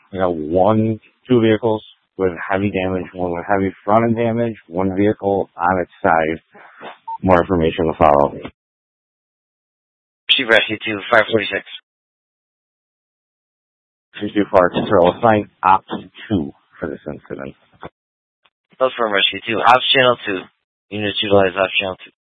We got two vehicles with heavy damage, one with heavy front end damage, one vehicle on its side. More information will follow. Chief Rescue 2, 546. 324 Control, assign Ops 2 for this incident. Those from Rescue 2, Ops Channel 2. Units utilize Ops Channel 2.